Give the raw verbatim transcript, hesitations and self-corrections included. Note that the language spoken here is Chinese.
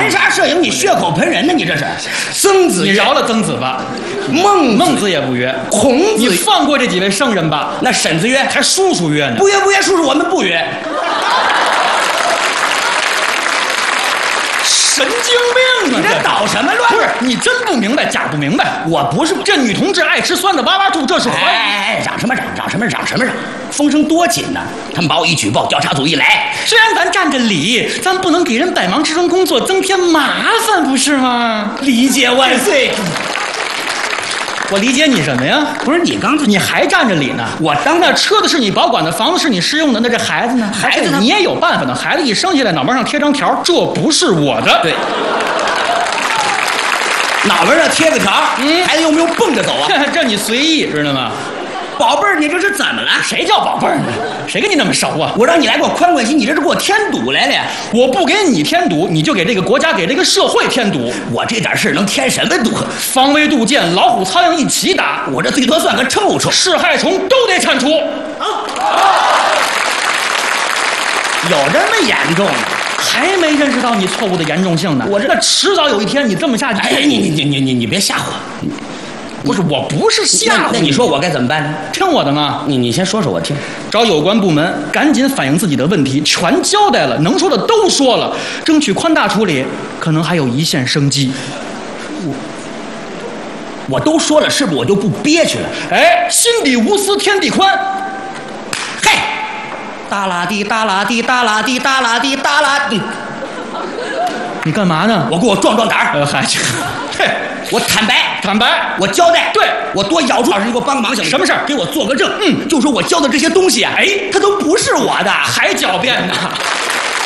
含沙射影，你血口喷人呢？你这是。曾子， 你饶了曾子吧。 孟孟子也不约， 孔子， 你放过这几位圣人吧。 那婶子约， 还叔叔约呢？ 不约不约，叔叔我们不约。 神经病啊！ 你这捣什么乱？ 不是你真不明白，假不明白。 我不是这女同志爱吃酸的哇哇兔，这是哎哎哎，嚷什么嚷？嚷什么嚷？什么嚷？风声多紧呢！他们把我一举报，调查组一来， 虽然咱占着理，咱不能给人百忙之中工作增添麻烦，不是吗？ 理解万岁。 我理解你什么呀？ 不是你刚才你还占着理呢？ 我当那车子是你保管的，房子是你适用的，那这孩子呢？ 孩子呢？ 你也有办法呢。孩子一生下来，脑门上贴张条，这不是我的。 对。脑门上贴个条，嗯，孩子用不用蹦着走啊？ 这你随意，知道吗？ 宝贝儿，你这是怎么了？ 谁叫宝贝儿呢？谁跟你那么熟啊？ 我让你来给我宽宽心，你这是给我添堵来了。 我不给你添堵，你就给这个国家、给这个社会添堵。 我这点事能添什么堵？ 防微杜渐，老虎、苍蝇一起打。 我这最多算个臭虫， 是害虫都得铲除。 啊！有这么严重吗？ 还没认识到你错误的严重性呢。我这迟早有一天你这么下去。 哎，你你你你你你别吓唬我。 不是，我不是吓唬你。 那你说我该怎么办呢？ 听我的嘛。 你你先说说我听。 找有关部门赶紧反映自己的问题，全交代了，能说的都说了，争取宽大处理，可能还有一线生机。 我我都说了，是不是我就不憋屈了？ 哎，心底无私天地宽。 嘿，哒啦滴哒啦滴哒啦滴哒啦滴哒啦滴。 你干嘛呢？ 我给我壮壮胆儿。 呃，嗨，嘿， 我坦白， 坦白， 我交代。 对， 我多咬住老师，你给我帮个忙行吗？ 什么事儿？ 给我做个证。嗯，就说我教的这些东西啊，哎，它都不是我的， 还狡辩呢。